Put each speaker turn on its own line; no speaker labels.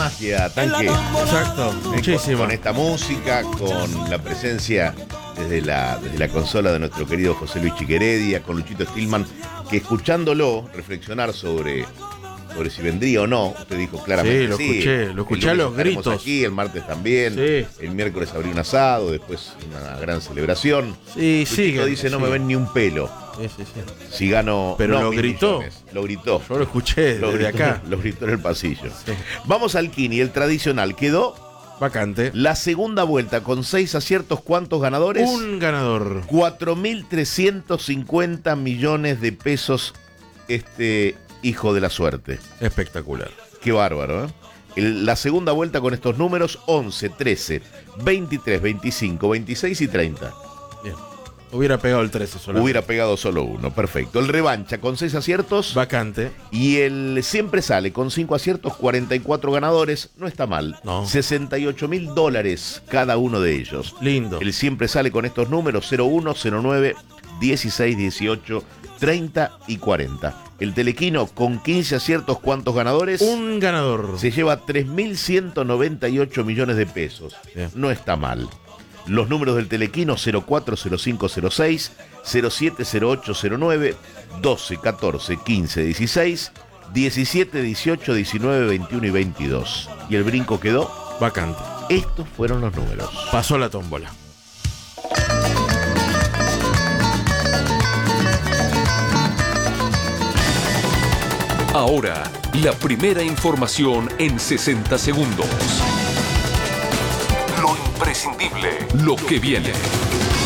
magia, tanque.
Exacto, muchísimo.
Con esta música, con la presencia desde la consola de nuestro querido José Luis Chiqueredia, con Luchito Stillman, que escuchándolo reflexionar sobre si vendría o no, usted dijo claramente
lo escuché a los gritos.
Aquí, el martes también,
sí.
El miércoles abrí un asado, después una gran celebración.
Sí,
Luchito dice, no me ven ni un pelo.
Sí.
Si gano...
Pero
no,
lo gritó.
Millones. Lo gritó.
Yo lo escuché desde acá.
Lo gritó en el pasillo.
Sí.
Vamos al Kini, el tradicional. Quedó
vacante.
la segunda vuelta con 6 aciertos. ¿Cuántos ganadores?
Un ganador.
4.350 millones de pesos hijo de la suerte.
Espectacular.
Qué bárbaro, ¿eh? La segunda vuelta con estos números: 11, 13, 23, 25, 26 y 30.
Bien. Hubiera pegado el 13 solo.
Hubiera pegado solo uno, perfecto. El revancha con 6 aciertos.
Vacante.
Y el siempre sale con 5 aciertos, 44 ganadores. No está mal.
No.
$68.000 cada uno de ellos.
Lindo.
El siempre sale con estos números: 01, 09, 16, 18, 30 y 40. El telequino con 15 aciertos, ¿cuántos ganadores?
Un ganador.
Se lleva 3.198 millones de pesos.
Bien.
No está mal. Los números del telequino: 04, 05, 06, 07, 08, 09, 12, 14, 15, 16, 17, 18, 19, 21 y 22. Y el brinco quedó
vacante.
Estos fueron los números.
Pasó la tómbola.
Ahora, la primera información en 60 segundos. Lo imprescindible, lo que viene.